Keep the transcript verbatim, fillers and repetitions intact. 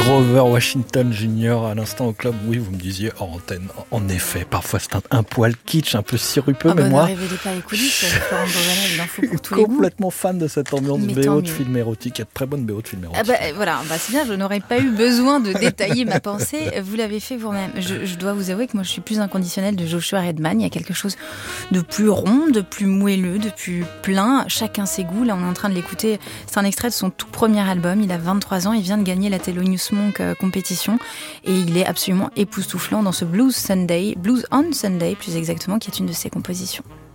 Grover Washington junior à l'instant au club. Oui, vous me disiez hors antenne. En effet, parfois c'est un, un poil kitsch, un peu sirupeux, ah mais bah, moi... Ne révélez pas les coulisses, Florent Beauvanel, il en faut pour tous les goûts. Complètement fan de cette ambiance Mais B O de film érotique. Il y a de très bonnes B O de film érotique. Ah bah, voilà, bah, c'est bien, je n'aurais pas eu besoin de détailler ma pensée. Vous l'avez fait vous-même. Je, je dois vous avouer que moi je suis plus inconditionnelle de Joshua Redman. Il y a quelque chose de plus rond, de plus moelleux, de plus plein. Chacun ses goûts. Là, on est en train de l'écouter. C'est un extrait de son tout premier album. Il a vingt-trois ans. Il vient de gagner la Thelonious Monk euh, compétition. Et il est absolument époustouflant dans ce Blues Sunday, Blues on Sunday plus exactement, qui est une de ses compositions.